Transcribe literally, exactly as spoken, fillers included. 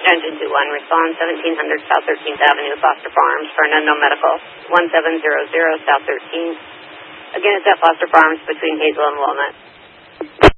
Engine two one, respond seventeen hundred South thirteenth Avenue, Foster Farms, for an unknown medical, one seven zero zero South thirteenth. Again, it's at Foster Farms between Hazel and Walnut.